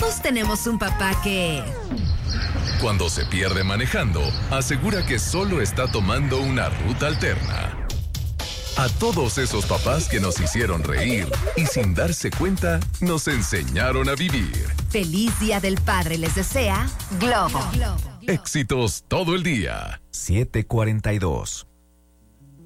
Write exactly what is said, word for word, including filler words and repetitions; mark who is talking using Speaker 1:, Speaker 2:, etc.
Speaker 1: Todos tenemos un papá que...
Speaker 2: Cuando se pierde manejando, asegura que solo está tomando una ruta alterna. A todos esos papás que nos hicieron reír y sin darse cuenta, nos enseñaron a vivir.
Speaker 1: Feliz Día del Padre les desea Globo.
Speaker 2: Éxitos todo el día.
Speaker 3: siete cuarenta y dos.